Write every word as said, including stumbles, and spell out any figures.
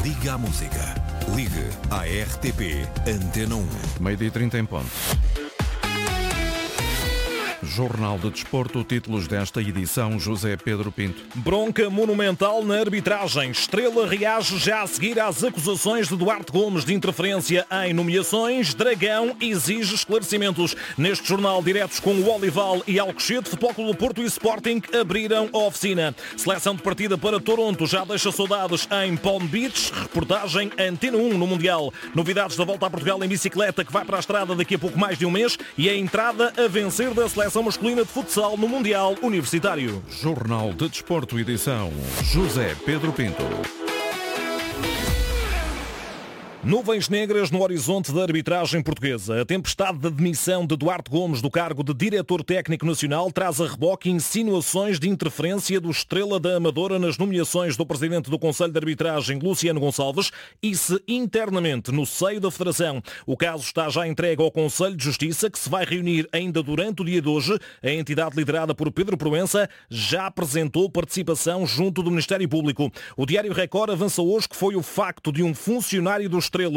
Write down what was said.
Liga à música. Ligue à R T P Antena um. Meio-dia e trinta em ponto. Jornal de Desporto, títulos desta edição, José Pedro Pinto. Bronca monumental na arbitragem. Estrela reage já a seguir às acusações de Duarte Gomes de interferência em nomeações. Dragão exige esclarecimentos. Neste jornal, diretos com o Olival e Alcochete, Futebol Clube do Porto e Sporting abriram a oficina. Seleção de partida para Toronto já deixa saudades em Palm Beach. Reportagem Antena um no Mundial. Novidades da volta a Portugal em bicicleta, que vai para a estrada daqui a pouco mais de um mês. E a entrada a vencer da seleção masculina de futsal no Mundial Universitário. Jornal de Desporto, edição José Pedro Pinto. Nuvens negras no horizonte da arbitragem portuguesa. A tempestade de demissão de Duarte Gomes do cargo de diretor técnico nacional traz a reboque insinuações de interferência do Estrela da Amadora nas nomeações do presidente do Conselho de Arbitragem, Luciano Gonçalves, e se internamente no seio da Federação. O caso está já entregue ao Conselho de Justiça, que se vai reunir ainda durante o dia de hoje. A entidade liderada por Pedro Proença já apresentou participação junto do Ministério Público. O Diário Record avança hoje que foi o facto de um funcionário do Estrela